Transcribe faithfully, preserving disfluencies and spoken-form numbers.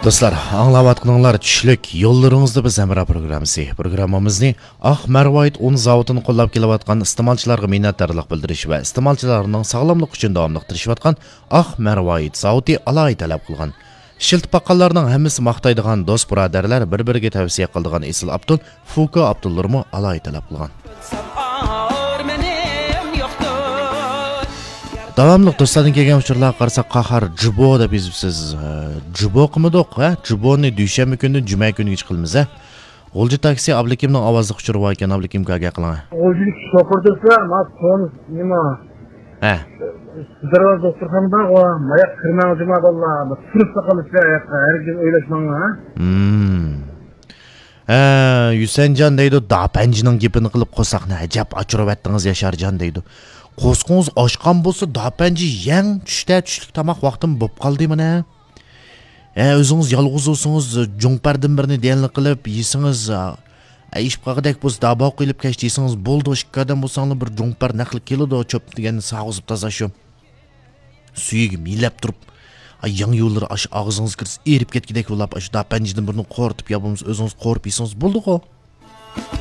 Dostlar, аңлаватқаныңлар түшлік yollarыңызды біз әміра программасы. Программамызны Ақ Мәрвайт он заводын қоллап келіп атқан істималчыларға миннәттарлық білдіріш вә істималчыларының сағламлық үшін давамлық тырышып атқан Ақ Мәрвайт заводы алай талап қылған. Шилт баққаларының әмісі мақтайдыған дос бұрадарлар бір-бірге тәвсие қылдыған Исыл Абдул, Фука Абдуллармы алай талап қылған. Davamlıq dostlardan kelgan uchurlar qarasa qahar Jubo deb yozibsiz. Jubo qilmadik, ha? Juboni dushanba kuni juma kuniga chiqilmiz, ha? G'olji taksi Ablikimning ovozi uchirib ekan, Ablikim kaga qiling. G'olji shoqirdirsa, mas son nima? Ha. Darvoza dasturxonda va mayak kirmang jumadallah, sirf taqalishga hargiz o'ylashmang, ha? Hmm. Ha, Yusanjon deydi, dapanjining gapini qilib qo'saqni ajab ochirib atdingiz Yasharjon deydi. Qo'sqingiz oshqan bo'lsa, dapanji yang tushda tushlik tamoq vaqtim bo'lib qoldi mana. Ha, o'zingiz yolg'iz bo'lsangiz, jungpardan birini deyanlik qilib yesingiz, ish qaqidek bo'lsa, daboq qilib kashtisingiz bo'ldi, ishkadan bo'lsangiz bir jungpar naqli keladi, cho'p degan sag'izib tozashim. Suyiga milab turib, yang yo'llar ash og'zingiz kirsa, erib ketgidek bo'lib, ash dapanjidan birini qo'rtib yapamiz, o'zingiz qo'rib yesingiz bo'ldi-ku.